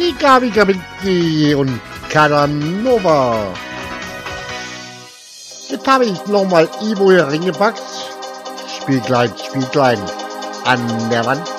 Gabi Gabinski und Casanova. Jetzt habe ich nochmal Ivo hier reingepackt. Spiel klein. An der Wand.